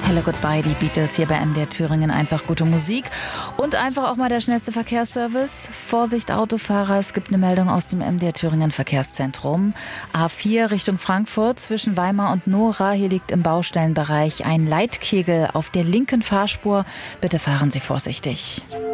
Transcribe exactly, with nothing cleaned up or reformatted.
Hello Goodbye, die Beatles hier bei M D R Thüringen. Einfach gute Musik und einfach auch mal der schnellste Verkehrsservice. Vorsicht Autofahrer, es gibt eine Meldung aus dem M D R Thüringen Verkehrszentrum. A vier Richtung Frankfurt zwischen Weimar und Nora. Hier liegt im Baustellenbereich ein Leitkegel auf der linken Fahrspur. Bitte fahren Sie vorsichtig.